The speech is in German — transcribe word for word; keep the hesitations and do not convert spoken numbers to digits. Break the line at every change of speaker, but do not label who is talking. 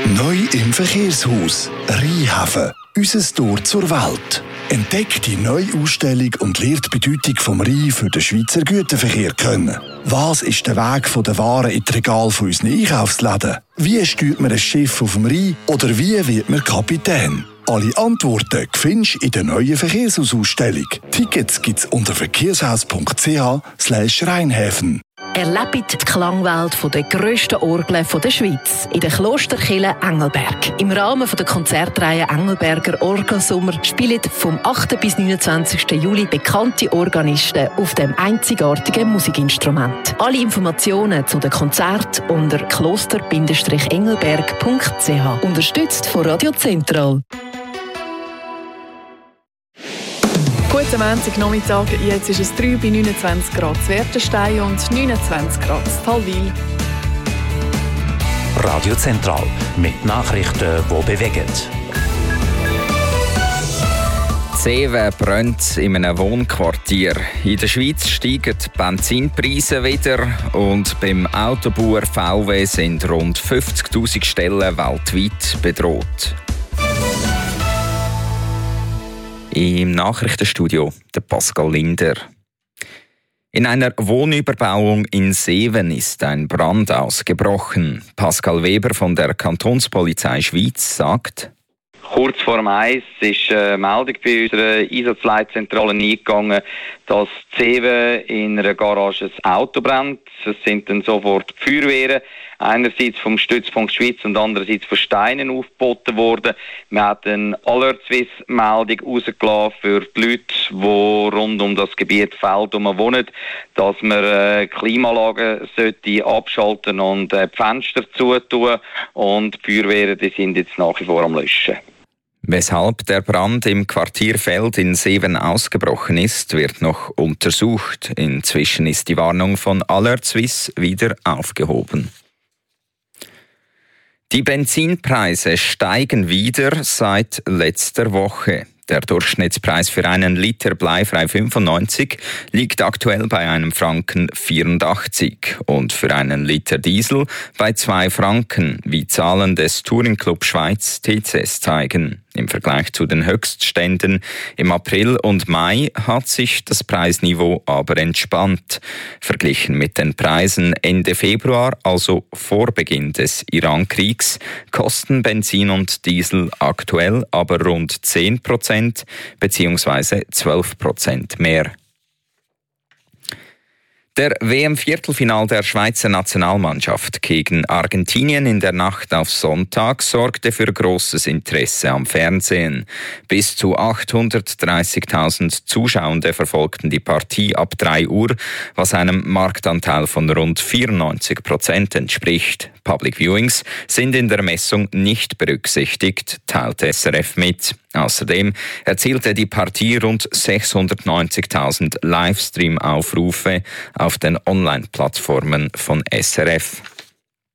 Neu im Verkehrshaus Rheinhafen. Unser Tor zur Welt. Entdeckt die neue Ausstellung und lernt die Bedeutung vom Rhein für den Schweizer Güterverkehr kennen. Was ist der Weg von der Waren in die Regale von unseren Einkaufsläden? Wie steuert man ein Schiff auf dem Rhein? Oder wie wird man Kapitän? Alle Antworten findest du in der neuen Verkehrshausausstellung. Tickets gibt's unter verkehrshaus punkt c h slash Rheinhäfen.
Erlebt die Klangwelt der grössten Orgeln der Schweiz in der Klosterkirche Engelberg. Im Rahmen der Konzertreihe Engelberger Orgelsommer spielen vom achten bis neunundzwanzigsten Juli bekannte Organisten auf dem einzigartigen Musikinstrument. Alle Informationen zu den Konzerten unter kloster engelberg punkt c h. Unterstützt von Radio Zentral.
Guten Montagnachmittag, jetzt ist es drei bei neunundzwanzig Grad zu Wertenstein und neunundzwanzig Grad zu Thalwil.
Radio Zentral mit Nachrichten, die bewegen.
Zeven brennt in einem Wohnquartier. In der Schweiz steigen die Benzinpreise wieder und beim Autobauer V W sind rund fünfzigtausend Stellen weltweit bedroht. Im Nachrichtenstudio der Pascal Linder. In einer Wohnüberbauung in Seewen ist ein Brand ausgebrochen. Pascal Weber von der Kantonspolizei Schweiz sagt:
Kurz vor dem eins ist eine Meldung bei unserer Einsatzleitzentrale eingegangen, dass Zeven in einer Garage ein Auto brennt. Es sind dann sofort die Feuerwehren, einerseits vom Stützpunkt Schweiz und andererseits von Steinen aufgeboten worden. Wir haben eine Alert-Swiss-Meldung rausgelassen für die Leute, die rund um das Gebiet Feld wohnen, dass man äh, Klimaanlagen sollte abschalten und äh, die Fenster zutun. Und die Feuerwehren die sind jetzt nach wie vor am Löschen.
Weshalb der Brand im Quartier Feld in Seewen ausgebrochen ist, wird noch untersucht. Inzwischen ist die Warnung von Alert Swiss wieder aufgehoben. Die Benzinpreise steigen wieder seit letzter Woche. Der Durchschnittspreis für einen Liter bleifrei fünfundneunzig liegt aktuell bei einem Franken vierundachtzig und für einen Liter Diesel bei zwei Franken, wie Zahlen des Touring Club Schweiz T C S zeigen. Im Vergleich zu den Höchstständen im April und Mai hat sich das Preisniveau aber entspannt. Verglichen mit den Preisen Ende Februar, also vor Beginn des Iran-Kriegs, kosten Benzin und Diesel aktuell aber rund zehn Prozent bzw. zwölf Prozent mehr. Der W M-Viertelfinal der Schweizer Nationalmannschaft gegen Argentinien in der Nacht auf Sonntag sorgte für grosses Interesse am Fernsehen. Bis zu achthundertdreißigtausend Zuschauende verfolgten die Partie ab drei Uhr, was einem Marktanteil von rund vierundneunzig Prozent entspricht. Public Viewings sind in der Messung nicht berücksichtigt, teilte S R F mit. Außerdem erzielte die Partie rund sechshundertneunzigtausend Livestream-Aufrufe auf den Online-Plattformen von S R F.